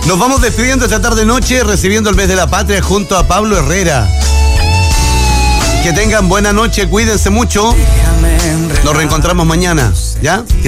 Nos vamos despidiendo esta tarde-noche, recibiendo el mes de la patria junto a Pablo Herrera. Que tengan buena noche, cuídense mucho. Nos reencontramos mañana, ¿ya? Que